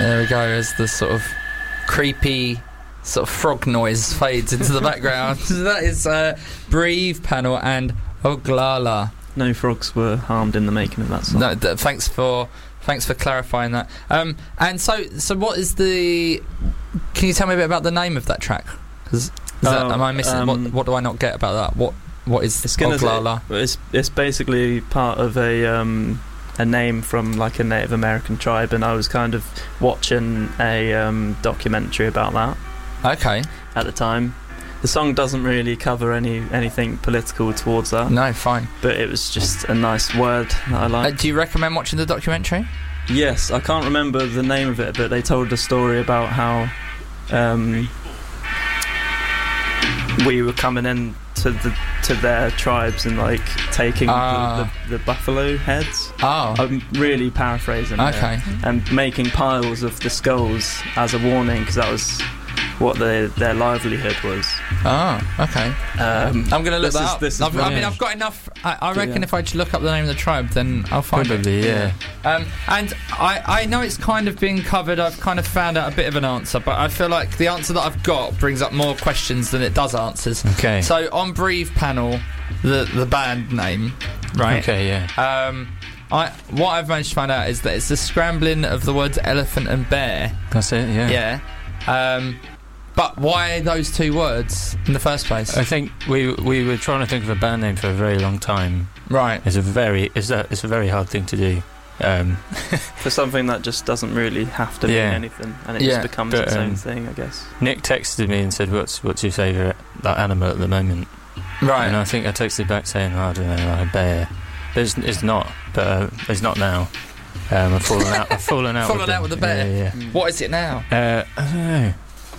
There we go, as the sort of creepy sort of frog noise fades into the background. That is Breathe Panel and Oglala. No frogs were harmed in the making of that song. No, thanks for clarifying that. And so what is the... Can you tell me a bit about the name of that track? Because am I missing... what do I not get about that? What is Oglala? It's basically part of a name from like a Native American tribe, and I was kind of watching a documentary about that. Okay. At the time. The song doesn't really cover anything political towards that. No, fine. But it was just a nice word that I liked. Do you recommend watching the documentary? Yes, I can't remember the name of it, but they told a story about how we were coming in to their tribes and like taking the buffalo heads. Oh. I'm really paraphrasing. Okay. And making piles of the skulls as a warning, because that was what their livelihood was. Oh, okay. I'm going to look that up. I mean, I've got enough. I reckon if I just look up the name of the tribe, then I'll find it. Yeah. And I know it's kind of been covered. I've kind of found out a bit of an answer, but I feel like the answer that I've got brings up more questions than it does answers. Okay. So on Breathe Panel, the band name, right? Okay, yeah. What I've managed to find out is that it's the scrambling of the words elephant and bear. That's it, yeah. Yeah. But why those two words in the first place? I think we were trying to think of a band name for a very long time. Right. It's a very hard thing to do. For something that just doesn't really have to mean anything, and it just becomes its own thing, I guess. Nick texted me and said, "What's your favourite animal at the moment?" Right. And I think I texted back saying, I don't know, like a bear. But it's not. But it's not now. I've fallen out. Fallen out with the bear. Yeah. What is it now? I don't know.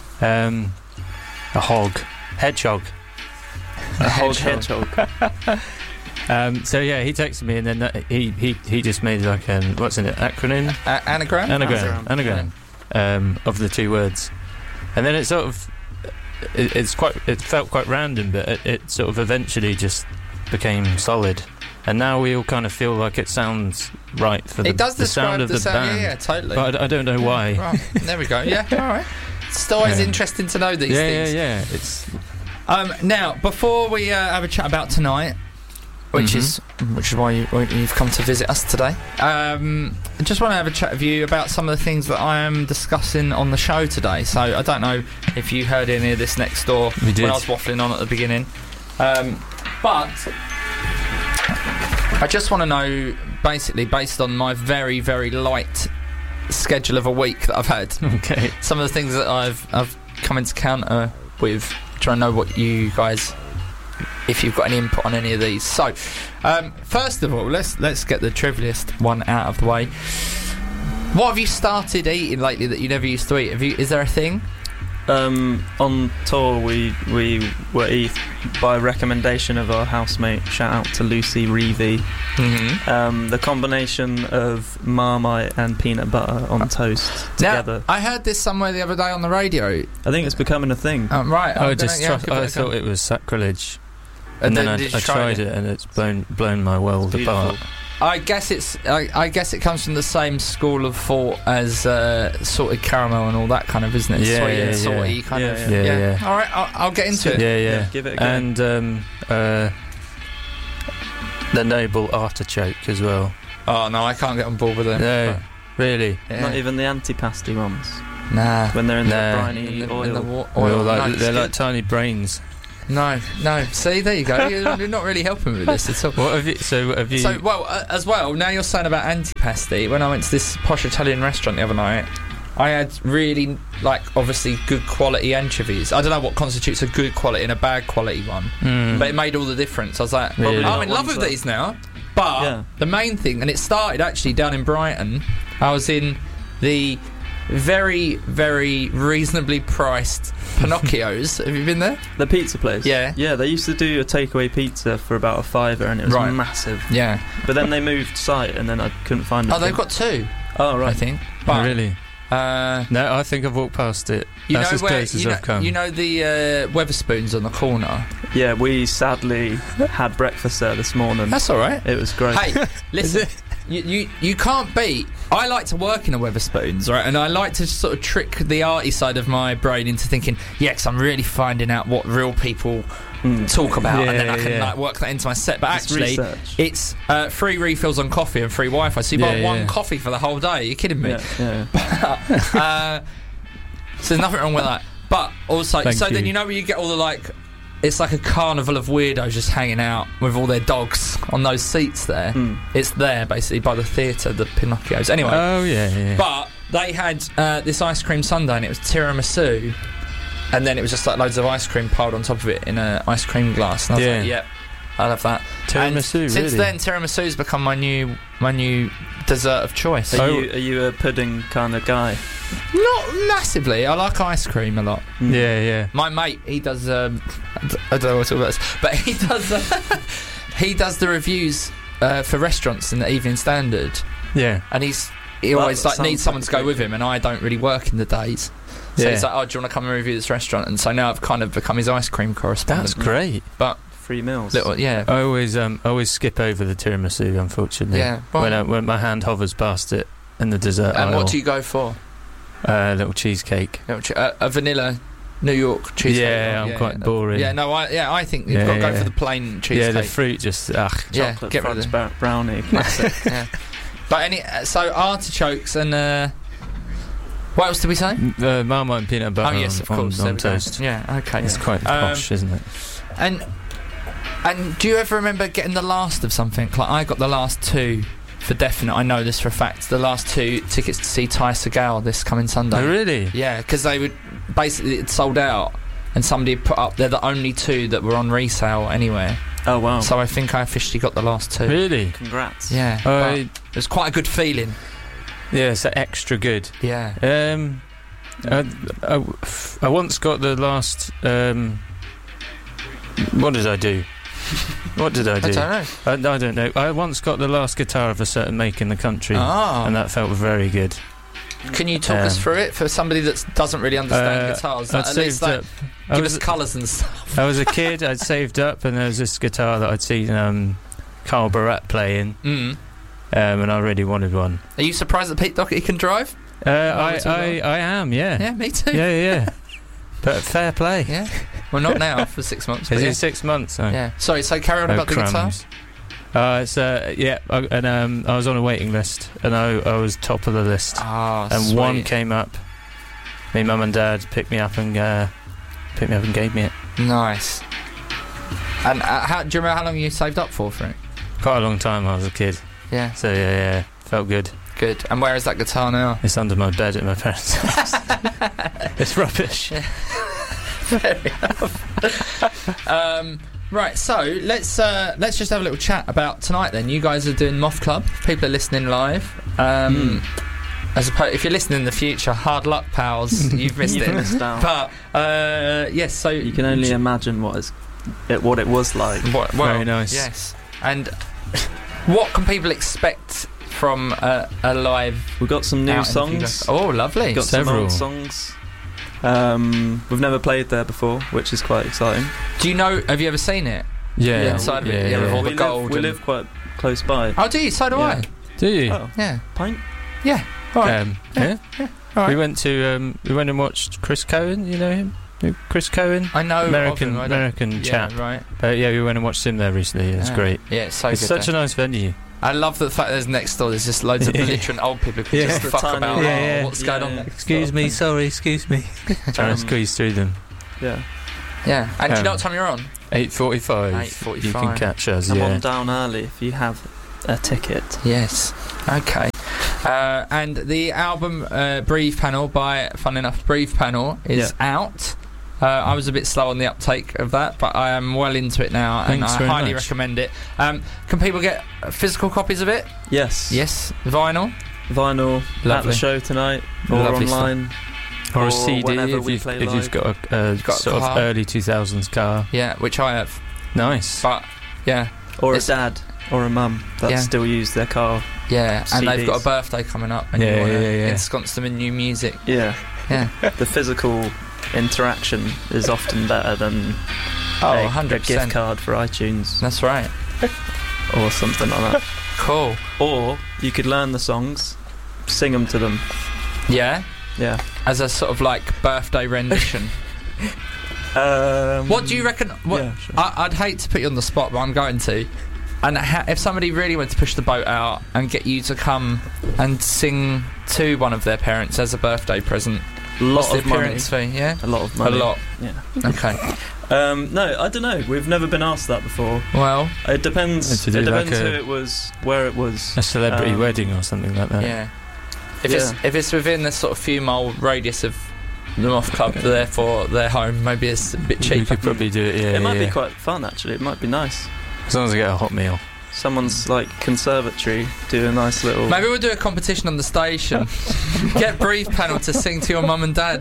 A hog. Hedgehog. A hedgehog. So yeah, he texted me, and then he just made like what's in it? Acronym? Anagram. Of the two words, and then it sort of it felt quite random, but it sort of eventually just became solid. And now we all kind of feel like it sounds right for the sound of the band. Yeah, totally. But I don't know why. Right, there we go. Yeah, all right. It's always interesting to know these things. Yeah. It's now before we have a chat about tonight, which is why you've come to visit us today. I just want to have a chat with you about some of the things that I am discussing on the show today. So I don't know if you heard any of this next door when I was waffling on at the beginning, but I just want to know, basically, based on my very, very light schedule of a week that I've had, some of the things that I've come into counter with, trying to know what you guys, if you've got any input on any of these. So, first of all, let's get the trivialist one out of the way. What have you started eating lately that you never used to eat? Is there a thing? On tour, we were by recommendation of our housemate. Shout out to Lucy Reevy. The combination of Marmite and peanut butter on toast together. Now, I heard this somewhere the other day on the radio. I think it's becoming a thing. Right. I thought it was sacrilege, and then I tried it, and it's blown my world apart. I guess it comes from the same school of thought as salted caramel and all that kind of, isn't it? Sweet and salty kind of. Yeah. All right, I'll get into it. Yeah. Give it a go. And the noble artichoke as well. Oh no, I can't get on board with it. No, really. Yeah. Not even the antipasti ones. Nah. When they're in the briny oil. They're like tiny brains. No. See, there you go. You're not really helping me with this at all. What have you? So, as well. Now you're saying about antipasti. When I went to this posh Italian restaurant the other night, I had really, obviously good quality anchovies. I don't know what constitutes a good quality and a bad quality one, but it made all the difference. I was like, really? I'm in love with these now. But the main thing, and it started actually down in Brighton. I was in the very, very reasonably priced Pinocchio's. Have you been there? The pizza place? Yeah. Yeah, they used to do a takeaway pizza for about £5 and it was massive. Yeah. But then they moved site and then I couldn't find it. Oh, they've got two. Oh, right. I think. But, really? No, I think I've walked past it. That's as close as I've come. You know the Weatherspoons on the corner? Yeah, we sadly had breakfast there this morning. That's alright. It was great. Hey, listen. you can't beat. I like to work in a Wetherspoons, right? And I like to sort of trick the arty side of my brain into thinking, because I'm really finding out what real people talk about, and then I can like work that into my set. But actually, it's free refills on coffee and free Wi-Fi. So you buy one coffee for the whole day. Are you kidding me? So there's nothing wrong with that. But also, then you know where you get all the like. It's like a carnival of weirdos just hanging out with all their dogs on those seats there. It's there, basically, by the theatre, the Pinocchios. Anyway. Oh, yeah. But they had this ice cream sundae, and it was tiramisu, and then it was just like loads of ice cream piled on top of it in an ice cream glass. And I was like, I love that. Tiramisu, really? Since then, tiramisu's become my new dessert of choice. Are you a pudding kind of guy? Not massively. I like ice cream a lot. Yeah. My mate, he does. I don't know what to talk about this, but he does. He does the reviews for restaurants in the Evening Standard. Yeah, and he always like needs someone to go with him, and I don't really work in the days. So he's like, "Oh, do you want to come and review this restaurant?" And so now I've kind of become his ice cream correspondent. That's great. But free meals. I always skip over the tiramisu, unfortunately. Yeah. Well, when my hand hovers past it in the dessert aisle. And what do you go for? Little cheesecake. A vanilla New York cheesecake. Yeah, I'm quite boring. I think you've got to go for the plain cheesecake. Yeah, the fruit just chocolate get rid of the brownie. Classic. But so artichokes and what else did we say? Marmite and peanut butter. Oh yes, of course. On toast. Yeah, okay. It's quite posh, isn't it? And do you ever remember getting the last of something? Like I got the last two. For definite, I know this for a fact. The last 2 tickets to see Ty Segall this coming Sunday. Oh, really? Yeah, because they would basically it sold out, and somebody had put up. They're the only 2 that were on resale anywhere. Oh wow! So I think I officially got the last 2. Really? Congrats! Yeah, it was quite a good feeling. Yeah, so extra good. Yeah. I once got the last. What did I do? What did I do? I don't know. I don't know. I once got the last guitar of a certain make in the country, and that felt very good. Can you talk us through it for somebody that doesn't really understand guitars? I'd saved up. Give us colours and stuff. I was a kid. I'd saved up, and there was this guitar that I'd seen Carl Barat playing, and I really wanted one. Are you surprised that Pete Doherty can drive? I am. Yeah. Yeah, me too. Yeah. But fair play. Yeah. Well, not now, for 6 months. Is it 6 months? Oh. Yeah. Sorry, so carry on about the guitar. I was on a waiting list, and I was top of the list. And sweet. One came up. My mum and dad picked me up and gave me it. Nice. And do you remember how long you saved up for it? Quite a long time. I was a kid. Yeah. So yeah, felt good. Good. And where is that guitar now? It's under my bed at my parents' house. It's rubbish. Yeah. Fair enough. Right, so let's just have a little chat about tonight then. You guys are doing Moth Club. People are listening live. As opposed, if you're listening in the future, hard luck, pals. You've missed it. But yes, so you can only imagine what it was like. Very nice. Yes. And what can people expect from a live? We've got some new songs. Oh, lovely! We've got several some old songs. We've never played there before, which is quite exciting. Do you know? Have you ever seen it? Yeah. Inside of it, with all the gold. We live quite close by. Oh, do you? So do I. Do you? Oh. Yeah. Pint. Yeah. All right. Yeah. All right. We went and watched Chris Cohen. You know him? Chris Cohen? I know. American chap. Right. We went and watched him there recently. It's great. Yeah, it's so it's good. It's such a nice venue. I love the fact there's next door there's just loads of belligerent old people who can just fuck about what's going on. Excuse me, excuse me. Trying to squeeze through them. Yeah. Yeah. And do you know what time you're on? 8:45. 8:45. You can catch us, I'm on down early if you have a ticket. Yes. Okay. And the album Breathe Panel by, fun enough, Breathe Panel is out. I was a bit slow on the uptake of that, but I am well into it now. Thanks and I highly recommend it. Can people get physical copies of it? Yes. Vinyl Lovely. At the show tonight, or Lovely online stuff. Or a CD if you've got a sort of early 2000s car. Yeah, which I have. Nice. But yeah, or a dad or a mum that still use their car. Yeah, CDs. and they've got a birthday coming up, and you want to ensconce them in new music. Yeah. The physical interaction is often better than a gift card for iTunes. That's right. or something like that. Cool. Or you could learn the songs, sing them to them. Yeah? Yeah. As a sort of like birthday rendition. What do you reckon? Yeah, sure. I'd hate to put you on the spot, but I'm going to. And if somebody really wanted to push the boat out and get you to come and sing to one of their parents as a birthday present, what's the appearance fee? Yeah, a lot of money. A lot. Yeah. Okay. No, I don't know. We've never been asked that before. Well, it depends. It depends who it was, where it was. A celebrity wedding or something like that. Yeah. If it's within this sort of few mile radius of the Moth Club, therefore their home, maybe it's a bit cheaper. You could probably do it. Yeah, it might be quite fun actually. It might be nice. As long as I get a hot meal. Someone's like conservatory do a nice little. Maybe we'll do a competition on the station. Get Breathe Panel to sing to your mum and dad.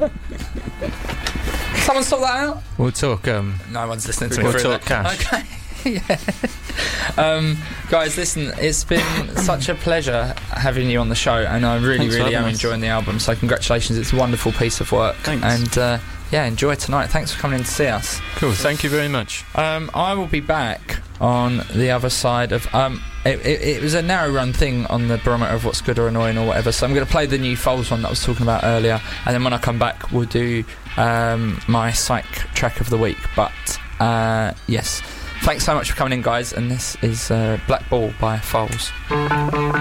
Someone sort that out. We'll talk. No one's listening to We'll talk cash. Okay. Yeah. Guys, listen, it's been such a pleasure having you on the show, and I really am enjoying the album, so congratulations. It's a wonderful piece of work. Thanks. And enjoy tonight. Thanks for coming in to see us. Cool, thank you very much. I will be back on the other side of it was a narrow run thing on the barometer of what's good or annoying or whatever, so I'm going to play the new Foals one that I was talking about earlier, and then when I come back we'll do my psych track of the week. But yes, thanks so much for coming in, guys, and this is Black Ball by Foals.